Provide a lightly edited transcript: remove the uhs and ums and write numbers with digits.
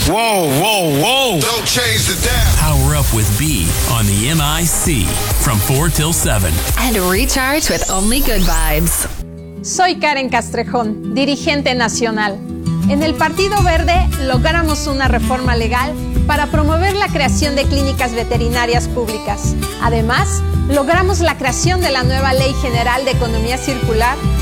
Whoa, whoa, whoa. Don't change the dial. Power up with B on the MIC from 4 till 7. And recharge with only good vibes. Soy Karen Castrejón, dirigente nacional. En el Partido Verde logramos una reforma legal para promover la creación de clínicas veterinarias públicas. Además, logramos la creación de la nueva Ley General de Economía Circular